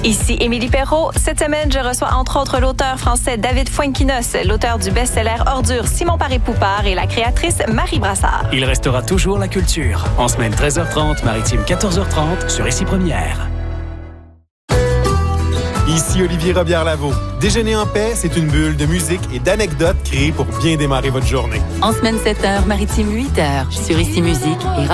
Ici Émilie Perrault. Cette semaine, je reçois entre autres l'auteur français David Fuenquinos, l'auteur du best-seller Ordures Simon Paré-Poupard et la créatrice Marie Brassard. Il restera toujours la culture. En semaine 13h30, maritime 14h30 sur Ici Première. Ici Olivier Robillard-Lavaux. Déjeuner en paix, c'est une bulle de musique et d'anecdotes créées pour bien démarrer votre journée. En semaine 7h, maritime 8h, sur Ici Musique et